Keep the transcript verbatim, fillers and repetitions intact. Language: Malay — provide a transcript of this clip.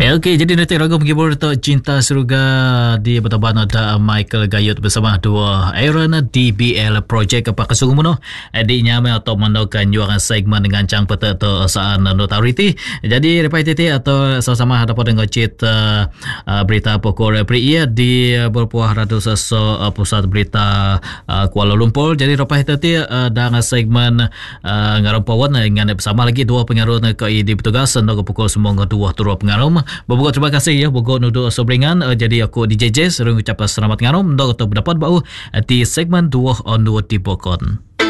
Eh, okey, jadi nanti ragu menghibur untuk Cinta Surga di Bataban ada Michael Gayut bersama dua Aaron D B L Project apa kesungguh menuh di nyamai atau mendokan jualan segmen dengan cang peta atau saan notariti. Jadi repai titi atau sama-sama dapat dengan cerita uh, berita pokok pria di berpuah radu seso uh, pusat berita uh, Kuala Lumpur. Jadi repai titi uh, dengan segmen uh, ngarumpawan dengan bersama lagi dua pengaruh ke di petugas untuk pukul sembilan dua turut pengaruh. Berbuka terima kasih ya Bogor Nudu Sobringan. Uh, jadi aku D J J sering ucapkan selamat ngarum untuk dapat bau di segmen dua on dua di Bokon.